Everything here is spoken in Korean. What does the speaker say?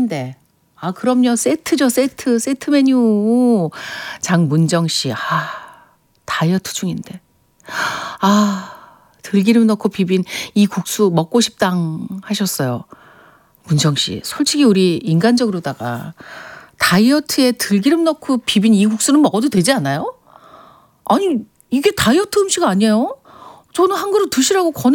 세트인데. 아, 그럼요. 세트죠, 세트. 세트 메뉴. 장문정 씨. 다이어트 중인데. 들기름 넣고 비빈 이 국수 먹고 싶당 하셨어요. 문정 씨, 솔직히 우리 인간적으로다가 다이어트에 들기름 넣고 비빈 이 국수는 먹어도 되지 않아요? 아니, 이게 다이어트 음식 아니에요? 저는 한 그릇 드시라고 권해